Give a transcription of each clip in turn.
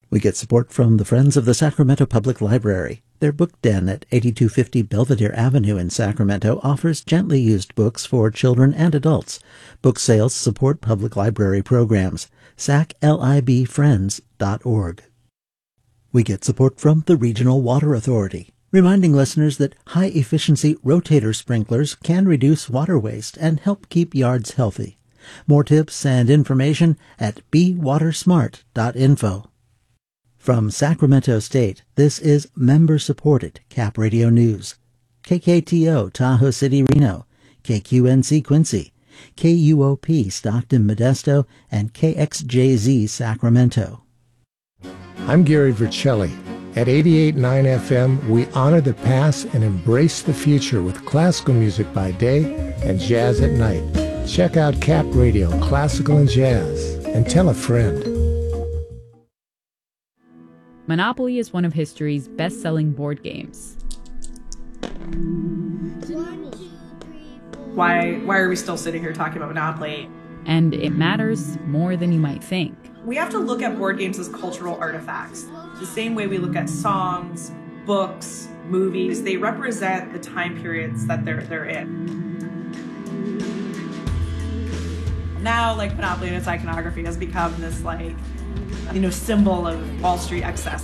We get support from the Friends of the Sacramento Public Library. Their book den at 8250 Belvedere Avenue in Sacramento offers gently used books for children and adults. Book sales support public library programs. saclibfriends.org. We get support from the Regional Water Authority, reminding listeners that high-efficiency rotator sprinklers can reduce water waste and help keep yards healthy. More tips and information at bewatersmart.info. From Sacramento State, this is member-supported Cap Radio News. KKTO Tahoe City, Reno, KQNC Quincy, KUOP Stockton Modesto, and KXJZ Sacramento. I'm Gary Vercelli. At 88.9 FM, we honor the past and embrace the future with classical music by day and jazz at night. Check out Cap Radio, Classical and Jazz, and tell a friend. Monopoly is one of history's best-selling board games. Why are we still sitting here talking about Monopoly? And it matters more than you might think. We have to look at board games as cultural artifacts. The same way we look at songs, books, movies. They represent the time periods that they're in. Now, Monopoly and its iconography has become this, symbol of Wall Street excess.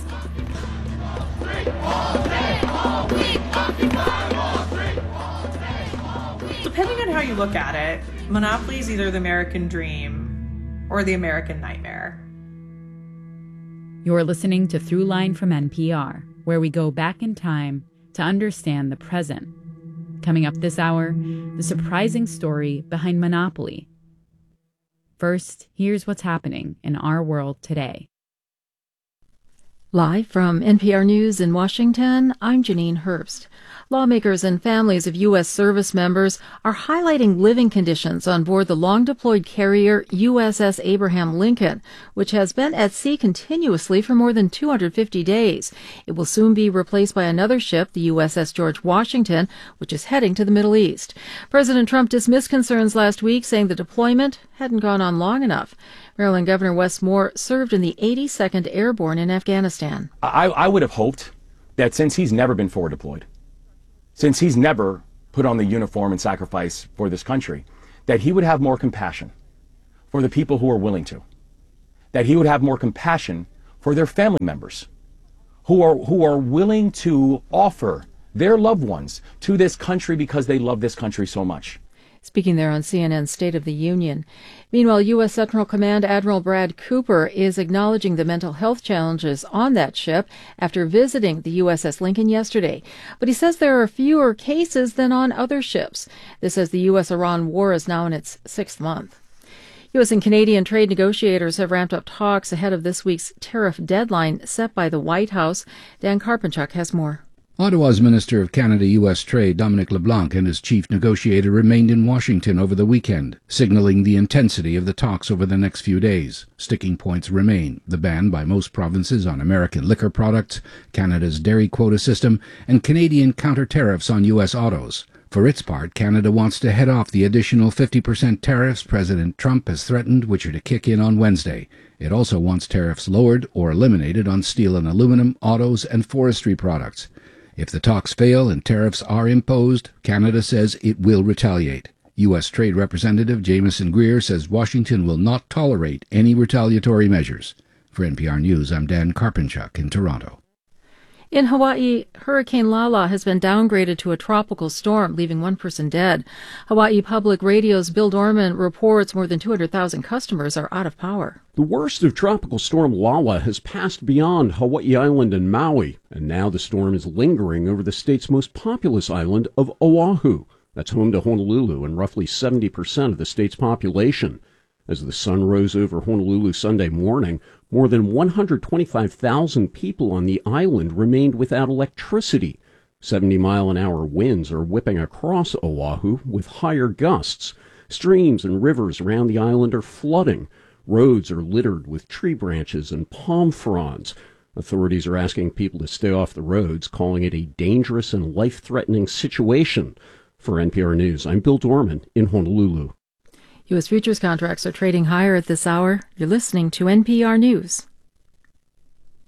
Depending on how you look at it, Monopoly is either the American dream or the American nightmare. You're listening to Throughline from NPR, where we go back in time to understand the present. Coming up this hour, the surprising story behind Monopoly. First, here's what's happening in our world today. Live from NPR News in Washington, I'm Janine Herbst. Lawmakers and families of U.S. service members are highlighting living conditions on board the long-deployed carrier USS Abraham Lincoln, which has been at sea continuously for more than 250 days. It will soon be replaced by another ship, the USS George Washington, which is heading to the Middle East. President Trump dismissed concerns last week, saying the deployment hadn't gone on long enough. Maryland Governor Wes Moore served in the 82nd Airborne in Afghanistan. I would have hoped that since he's never been forward deployed, since he's never put on the uniform and sacrifice for this country, that he would have more compassion for the people who are willing to, that he would have more compassion for their family members who are willing to offer their loved ones to this country because they love this country so much. Speaking there on CNN's State of the Union. Meanwhile, U.S. Central Command Admiral Brad Cooper is acknowledging the mental health challenges on that ship after visiting the USS Lincoln yesterday. But he says there are fewer cases than on other ships. This as the U.S.-Iran war is now in its 6th month. U.S. and Canadian trade negotiators have ramped up talks ahead of this week's tariff deadline set by the White House. Dan Karpenchuk has more. Ottawa's Minister of Canada-U.S. Trade, Dominic LeBlanc, and his chief negotiator remained in Washington over the weekend, signaling the intensity of the talks over the next few days. Sticking points remain: the ban by most provinces on American liquor products, Canada's dairy quota system, and Canadian counter-tariffs on U.S. autos. For its part, Canada wants to head off the additional 50% tariffs President Trump has threatened, which are to kick in on Wednesday. It also wants tariffs lowered or eliminated on steel and aluminum, autos, and forestry products. If the talks fail and tariffs are imposed, Canada says it will retaliate. U.S. Trade Representative Jamieson Greer says Washington will not tolerate any retaliatory measures. For NPR News, I'm Dan Karpenchuk in Toronto. In Hawaii, Hurricane Lala has been downgraded to a tropical storm, leaving one person dead. Hawaii Public Radio's Bill Dorman reports more than 200,000 customers are out of power. The worst of Tropical Storm Lala has passed beyond Hawaii Island and Maui, and now the storm is lingering over the state's most populous island of Oahu. That's home to Honolulu and roughly 70% of the state's population. As the sun rose over Honolulu Sunday morning, more than 125,000 people on the island remained without electricity. 70-mile-an-hour winds are whipping across Oahu with higher gusts. Streams and rivers around the island are flooding. Roads are littered with tree branches and palm fronds. Authorities are asking people to stay off the roads, calling it a dangerous and life-threatening situation. For NPR News, I'm Bill Dorman in Honolulu. U.S. futures contracts are trading higher at this hour. You're listening to NPR News.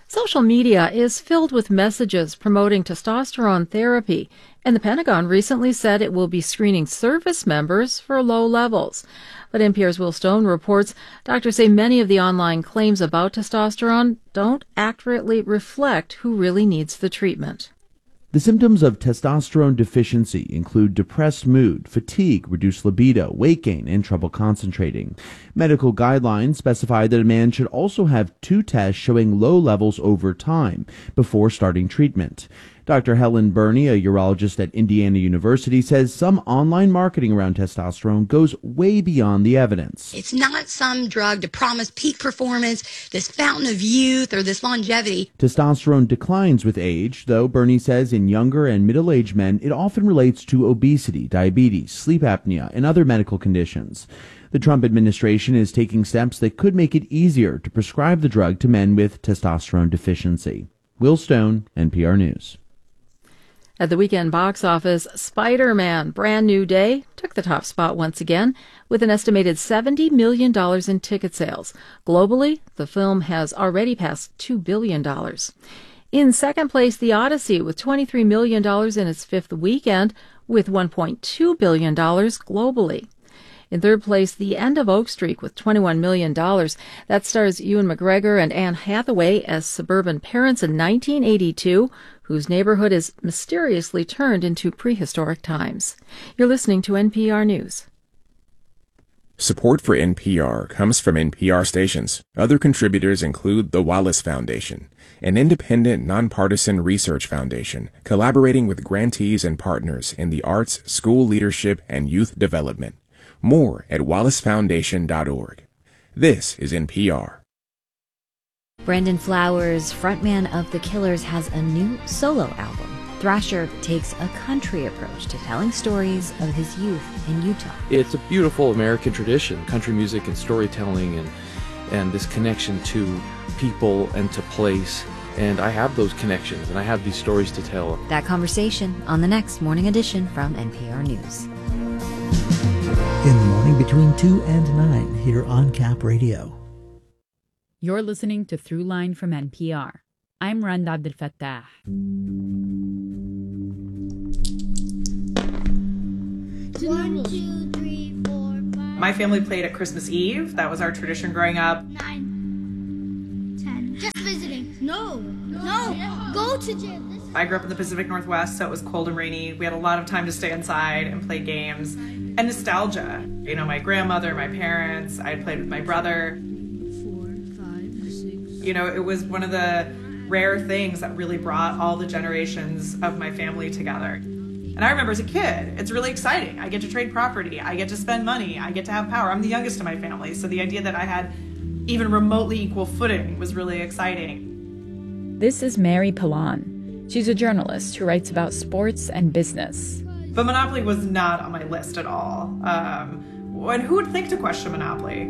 Social media is filled with messages promoting testosterone therapy, and the Pentagon recently said it will be screening service members for low levels. But NPR's Will Stone reports doctors say many of the online claims about testosterone don't accurately reflect who really needs the treatment. The symptoms of testosterone deficiency include depressed mood, fatigue, reduced libido, weight gain, and trouble concentrating. Medical guidelines specify that a man should also have 2 tests showing low levels over time before starting treatment. Dr. Helen Burney, a urologist at Indiana University, says some online marketing around testosterone goes way beyond the evidence. It's not some drug to promise peak performance, this fountain of youth, or this longevity. Testosterone declines with age, though Burney says in younger and middle-aged men it often relates to obesity, diabetes, sleep apnea, and other medical conditions. The Trump administration is taking steps that could make it easier to prescribe the drug to men with testosterone deficiency. Will Stone, NPR News. At the weekend box office, Spider-Man: Brand New Day took the top spot once again with an estimated $70 million in ticket sales. Globally, the film has already passed $2 billion. In second place, The Odyssey with $23 million in its 5th weekend with $1.2 billion globally. In third place, The End of Oak Street with $21 million. That stars Ewan McGregor and Anne Hathaway as suburban parents in 1982, whose neighborhood is mysteriously turned into prehistoric times. You're listening to NPR News. Support for NPR comes from NPR stations. Other contributors include the Wallace Foundation, an independent, nonpartisan research foundation collaborating with grantees and partners in the arts, school leadership, and youth development. More at wallacefoundation.org. This is NPR. Brandon Flowers, frontman of The Killers, has a new solo album. Thrasher takes a country approach to telling stories of his youth in Utah. It's a beautiful American tradition, country music and storytelling and this connection to people and to place. And I have those connections and I have these stories to tell. That conversation on the next Morning Edition from NPR News. In the morning between 2 and 9 here on Cap Radio. You're listening to Throughline from NPR. I'm Randa Abdel Fattah. One, two, three, 4, 5. My family played at Christmas Eve. That was our tradition growing up. 9, 10. Just visiting. No. Go to jail. I grew up in the Pacific Northwest, so it was cold and rainy. We had a lot of time to stay inside and play games. And nostalgia. You know, my grandmother, my parents, I played with my brother. 4, 5, 6. You know, it was one of the rare things that really brought all the generations of my family together. And I remember as a kid, it's really exciting. I get to trade property. I get to spend money. I get to have power. I'm the youngest in my family. So the idea that I had even remotely equal footing was really exciting. This is Mary Pilon. She's a journalist who writes about sports and business. But Monopoly was not on my list at all. And who would think to question Monopoly?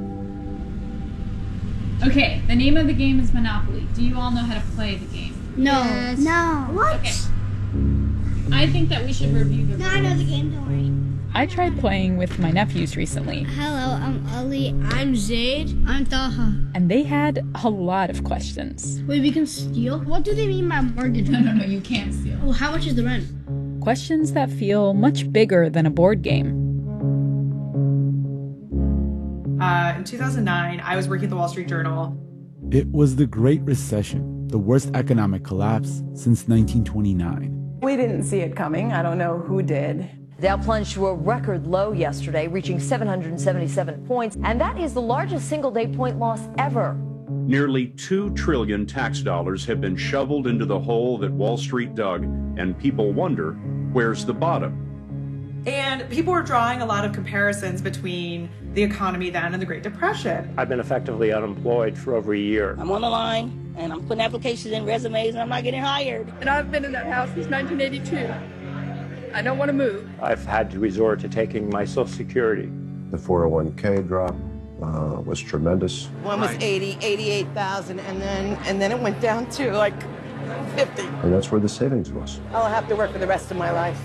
Okay, the name of the game is Monopoly. Do you all know how to play the game? No. Yes. No. What? Okay. I think that we should review the rules. No, I know the game, don't worry. I tried playing with my nephews recently. Hello, I'm Ali. I'm Zaid. I'm Taha. And they had a lot of questions. Wait, we can steal? What do they mean by mortgage? No, you can't steal. Oh, how much is the rent? Questions that feel much bigger than a board game. In 2009, I was working at the Wall Street Journal. It was the Great Recession, the worst economic collapse since 1929. We didn't see it coming. I don't know who did. Dow plunged to a record low yesterday, reaching 777 points, and that is the largest single-day point loss ever. Nearly $2 trillion tax dollars have been shoveled into the hole that Wall Street dug, and people wonder, where's the bottom? And people were drawing a lot of comparisons between the economy then and the Great Depression. I've been effectively unemployed for over a year. I'm on the line, and I'm putting applications in, resumes, and I'm not getting hired. And I've been in that house since 1982. I don't want to move. I've had to resort to taking my Social Security. The 401k drop was tremendous. One was 88,000, and then it went down to like 50. And that's where the savings was. I'll have to work for the rest of my life.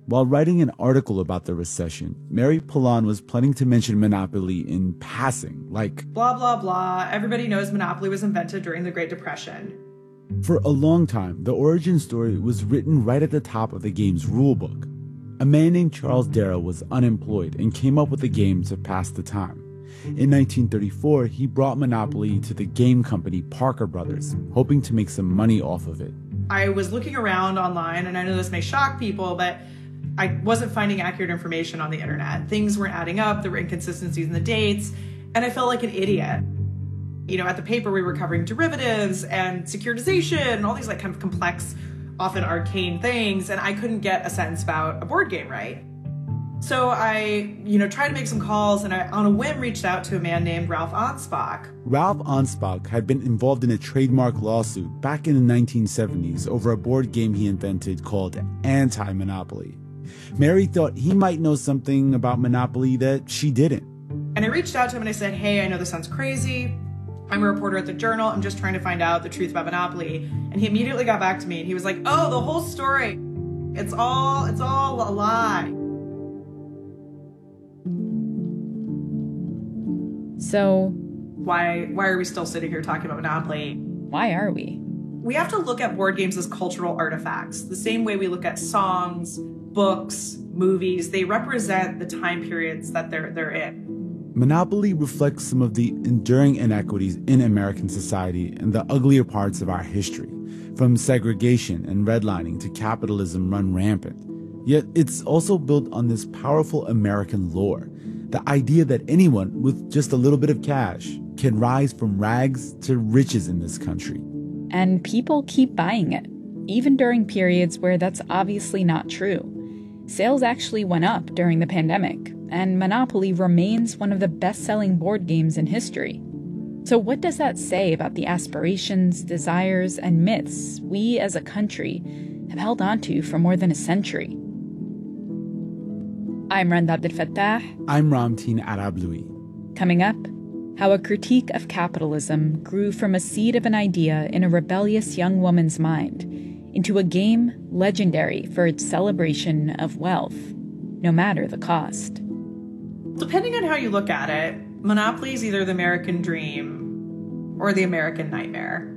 While writing an article about the recession, Mary Pollan was planning to mention Monopoly in passing, like, blah, blah, blah. Everybody knows Monopoly was invented during the Great Depression. For a long time, the origin story was written right at the top of the game's rulebook. A man named Charles Darrow was unemployed and came up with the game to pass the time. In 1934, he brought Monopoly to the game company Parker Brothers, hoping to make some money off of it. I was looking around online, and I know this may shock people, but I wasn't finding accurate information on the internet. Things weren't adding up, there were inconsistencies in the dates, and I felt like an idiot. You know, at the paper we were covering derivatives and securitization and all these like kind of complex, often arcane things, and I couldn't get a sense about a board game right. So I, tried to make some calls, and I, on a whim, reached out to a man named Ralph Anspach. Ralph Anspach had been involved in a trademark lawsuit back in the 1970s over a board game he invented called Anti-Monopoly. Mary thought he might know something about Monopoly that she didn't. And I reached out to him and I said, hey, I know this sounds crazy. I'm a reporter at the Journal. I'm just trying to find out the truth about Monopoly. And he immediately got back to me and he was like, oh, the whole story. It's all a lie. So, why are we still sitting here talking about Monopoly? Why are we? We have to look at board games as cultural artifacts, the same way we look at songs, books, movies. They represent the time periods that they're in. Monopoly reflects some of the enduring inequities in American society and the uglier parts of our history, from segregation and redlining to capitalism run rampant. Yet it's also built on this powerful American lore, the idea that anyone with just a little bit of cash can rise from rags to riches in this country. And people keep buying it, even during periods where that's obviously not true. Sales actually went up during the pandemic, and Monopoly remains one of the best-selling board games in history. So what does that say about the aspirations, desires, and myths we as a country have held onto for more than a century? I'm Rand Abdel Fattah. I'm Ramteen Arablouei. Coming up, how a critique of capitalism grew from a seed of an idea in a rebellious young woman's mind into a game legendary for its celebration of wealth, no matter the cost. Depending on how you look at it, Monopoly is either the American dream or the American nightmare.